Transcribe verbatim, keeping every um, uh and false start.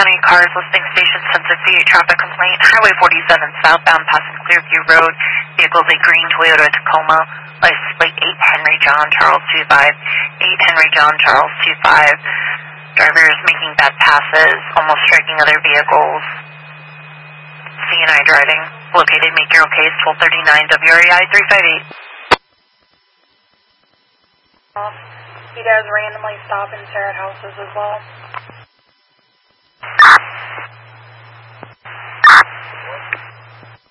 County cars listing station sensitive traffic complaint. Highway forty-seven southbound passing Clearview Road. Vehicles a green Toyota Tacoma. License plate eight Henry John Charles two five. eight Henry John Charles two five. Drivers making bad passes, almost striking other vehicles. C and I driving. Located Make Your Own Case, twelve thirty-nine W R E I three five eight. He does randomly stop and stare at houses as well.